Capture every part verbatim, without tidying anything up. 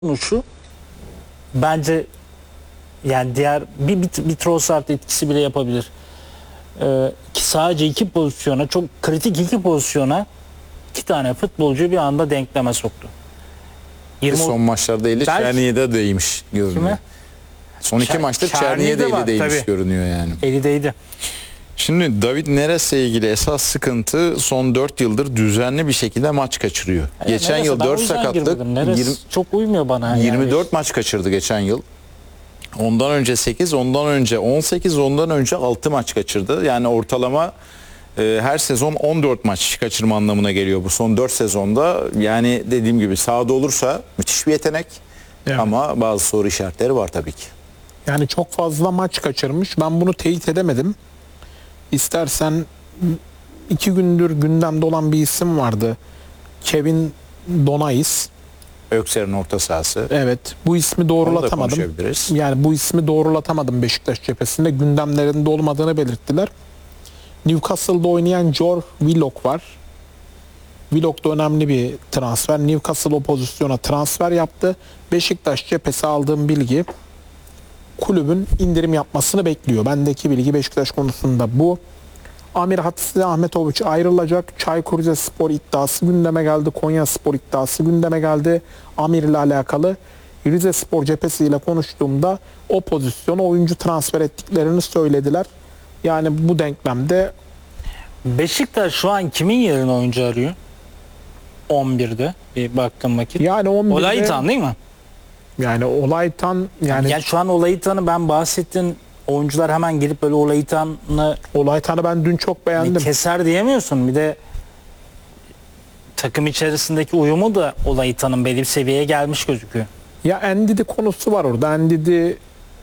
şu bence yani diğer bir, bir, bir Trossard etkisi bile yapabilir. Ee, ki sadece iki pozisyona, çok kritik iki pozisyona iki tane futbolcu bir anda denkleme soktu. yirmi Son maçlarda eli Belki- Çerni'de değmiş görünüyor. Kime? Son iki Çer- maçta Çerni'de Çerni'ye de var, eli değmiş tabii. görünüyor yani. Eli değdi. Şimdi David Neres'le ilgili esas sıkıntı son dört yıldır düzenli bir şekilde maç kaçırıyor. Yani geçen Neres'e yıl ben o dört yüzden sakatlık, girmedim. Neres yirmi çok uymuyor bana. Yani. yirmi dört maç kaçırdı geçen yıl. Ondan önce sekiz, ondan önce on sekiz, ondan önce altı maç kaçırdı. Yani ortalama e, her sezon on dört maç kaçırma anlamına geliyor bu son dört sezonda. Yani dediğim gibi sahada olursa müthiş bir yetenek. Evet. Ama bazı soru işaretleri var tabii ki. Yani çok fazla maç kaçırmış. Ben bunu teyit edemedim. İstersen iki gündür gündemde olan bir isim vardı. Kevin Donais. Ökser'in orta sahası. Evet. Bu ismi Onu da doğrulatamadım. konuşabiliriz. Yani bu ismi doğrulatamadım Beşiktaş cephesinde. Gündemlerinde olmadığını belirttiler. Newcastle'da oynayan Joe Willock var. Willock da önemli bir transfer. Newcastle o pozisyona transfer yaptı. Beşiktaş cephesi aldığım bilgi kulübün indirim yapmasını bekliyor. Bendeki bilgi Beşiktaş konusunda bu. Amir Hatisi Ahmetoviç ayrılacak. Çaykur Rizespor iddiası gündeme geldi. Konyaspor iddiası gündeme geldi. Amir ile alakalı Rizespor cephesiyle konuştuğumda o pozisyona oyuncu transfer ettiklerini söylediler. Yani bu denklemde Beşiktaş şu an kimin yerine oyuncu arıyor? on birde bir baktım vakit. yani on birde Olaytan değil mi? yani Olaytan yani Yani şu an Olaytan'ı ben bahsettiğin oyuncular hemen gelip böyle Olaytan'ı Olaytan'ı ben dün çok beğendim. keser diyemiyorsun. Bir de takım içerisindeki uyumu da Olaytan'ın belli bir seviyeye gelmiş gözüküyor. Ya Endidi konusu var orada. Endidi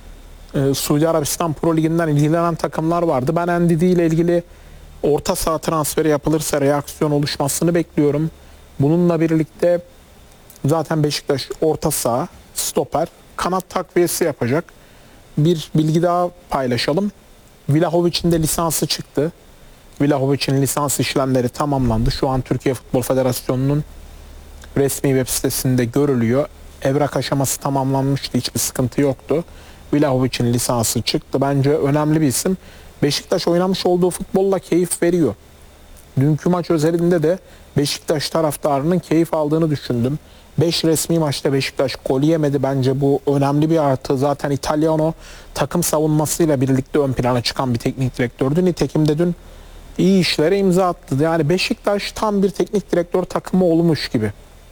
e, Suudi Arabistan Pro Ligi'nden ilgilenen takımlar vardı. Ben Endidi ile ilgili orta saha transferi yapılırsa reaksiyon oluşmasını bekliyorum. Bununla birlikte zaten Beşiktaş orta saha, stoper, kanat takviyesi yapacak. Bir bilgi daha paylaşalım. Vlahovic'in de lisansı çıktı. Vlahovic'in lisans işlemleri tamamlandı. Şu an Türkiye Futbol Federasyonu'nun resmi web sitesinde görülüyor. Evrak aşaması tamamlanmıştı. Hiçbir sıkıntı yoktu. Vlahovic'in lisansı çıktı. Bence önemli bir isim. Beşiktaş oynamış olduğu futbolla keyif veriyor. Dünkü maç özelinde de Beşiktaş taraftarının keyif aldığını düşündüm. beş resmi maçta Beşiktaş gol yemedi. Bence bu önemli bir artı. Zaten Italiano takım savunmasıyla birlikte ön plana çıkan bir teknik direktördü. Nitekim de dün iyi işlere imza attı. Yani Beşiktaş tam bir teknik direktör takımı olmuş gibi.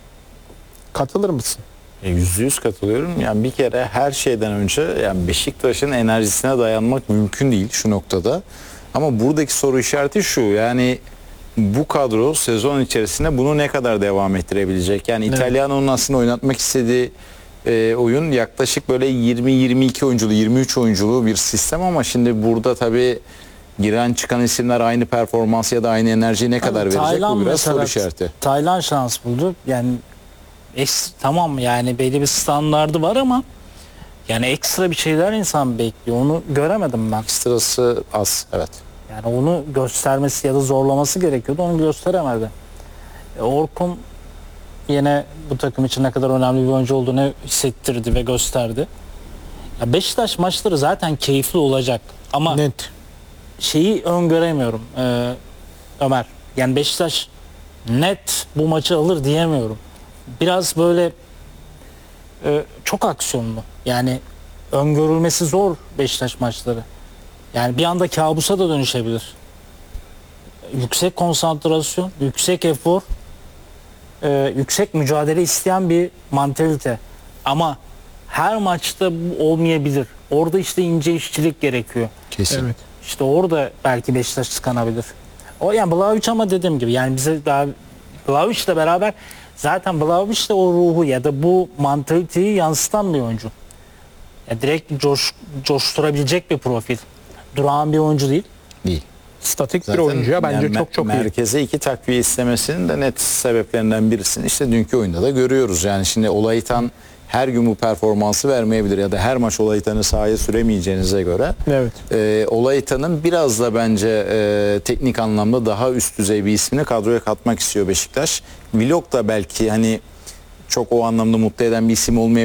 Katılır mısın? E, Yüzde yüz katılıyorum. Yani bir kere her şeyden önce yani Beşiktaş'ın enerjisine dayanmak mümkün değil şu noktada. Ama buradaki soru işareti şu, yani bu kadro sezon içerisinde bunu ne kadar devam ettirebilecek? Yani Evet. İtalyana'nın aslında oynatmak istediği e, oyun yaklaşık böyle yirmi yirmi iki oyunculu, yirmi üç oyunculu bir sistem ama şimdi burada tabii giren çıkan isimler aynı performansı ya da aynı enerjiyi ne kadar verecek? Taylan Bu biraz soru mesela, işareti. Taylan şans buldu. Yani eks, tamam yani belli bir standardı var ama yani ekstra bir şeyler insan bekliyor. Onu göremedim ben. Sırası az, evet. Yani onu göstermesi ya da zorlaması gerekiyordu. Onu gösteremedi. E, Orkun yine bu takım için ne kadar önemli bir oyuncu olduğunu hissettirdi ve gösterdi. Ya Beşiktaş maçları zaten keyifli olacak. Ama Net. şeyi öngöremiyorum e, Ömer. Yani Beşiktaş net bu maçı alır diyemiyorum. Biraz böyle e, çok aksiyonlu. Yani öngörülmesi zor Beşiktaş maçları. Yani bir anda kabusa da dönüşebilir. Yüksek konsantrasyon, yüksek efor, e, yüksek mücadele isteyen bir mantalite. Ama her maçta bu olmayabilir. Orada işte ince işçilik gerekiyor. Kesin. Evet. İşte orada belki Beşiktaş tıkanabilir. O yani Vlahovic ama dediğim gibi yani bize daha Vlahovic'le beraber zaten Vlahovic de o ruhu ya da bu mantaliteyi yansıtan bir oyuncu. Ya direkt coş, coşturabilecek bir profil. Durağan bir oyuncu değil. Değil. Statik bir Zaten oyuncuya bence yani çok çok iyi. merkeze iki takviye istemesinin de net sebeplerinden birisini işte dünkü oyunda da görüyoruz. Yani şimdi Olaytan her gün bu performansı vermeyebilir ya da her maç Olaytan'ı sahaya süremeyeceğinize göre Evet. e, Olaytan'ın biraz da bence e, teknik anlamda daha üst düzey bir ismini kadroya katmak istiyor Beşiktaş. Vlog da belki hani çok o anlamda mutlu eden bir isim olmayabilir.